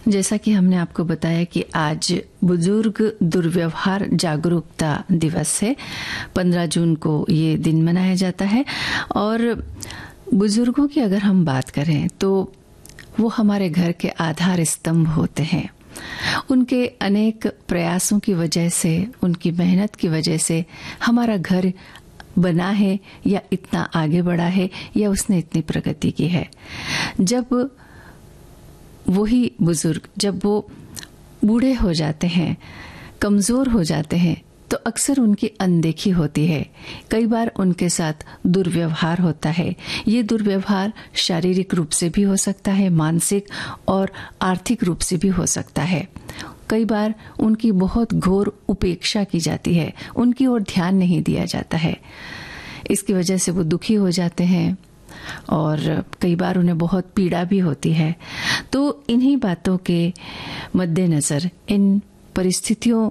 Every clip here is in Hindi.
जैसा कि हमने आपको बताया कि आज बुजुर्ग दुर्व्यवहार जागरूकता दिवस है। 15 जून को ये दिन मनाया जाता है। और बुजुर्गों की अगर हम बात करें तो वो हमारे घर के आधार स्तंभ होते हैं। उनके अनेक प्रयासों की वजह से, उनकी मेहनत की वजह से हमारा घर बना है या इतना आगे बढ़ा है या उसने इतनी प्रगति की है। जब वही बुजुर्ग जब वो बूढ़े हो जाते हैं, कमजोर हो जाते हैं, तो अक्सर उनकी अनदेखी होती है। कई बार उनके साथ दुर्व्यवहार होता है। ये दुर्व्यवहार शारीरिक रूप से भी हो सकता है, मानसिक और आर्थिक रूप से भी हो सकता है। कई बार उनकी बहुत घोर उपेक्षा की जाती है, उनकी ओर ध्यान नहीं दिया जाता है। इसकी वजह से वो दुखी हो जाते हैं और कई बार उन्हें बहुत पीड़ा भी होती है। तो इन्हीं बातों के मद्देनजर इन परिस्थितियों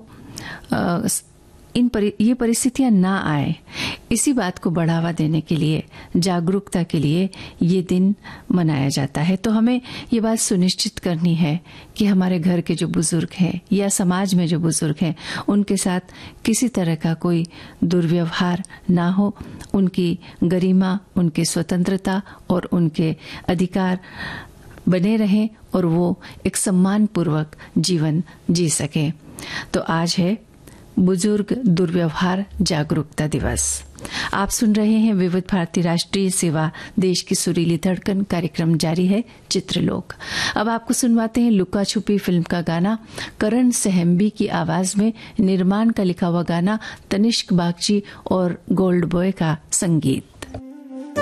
ये परिस्थितियां ना आए, इसी बात को बढ़ावा देने के लिए, जागरूकता के लिए ये दिन मनाया जाता है। तो हमें ये बात सुनिश्चित करनी है कि हमारे घर के जो बुजुर्ग हैं या समाज में जो बुजुर्ग हैं, उनके साथ किसी तरह का कोई दुर्व्यवहार ना हो। उनकी गरिमा, उनकी स्वतंत्रता और उनके अधिकार बने रहें और वो एक सम्मानपूर्वक जीवन जी सकें। तो आज है बुजुर्ग दुर्व्यवहार जागरूकता दिवस। आप सुन रहे हैं विविध भारती राष्ट्रीय सेवा, देश की सुरीली धड़कन। कार्यक्रम जारी है चित्रलोक। अब आपको सुनवाते हैं लुका छुपी फिल्म का गाना। करण सहम्बी की आवाज में निर्माण का लिखा हुआ गाना, तनिष्क बागची और गोल्ड बॉय का संगीत।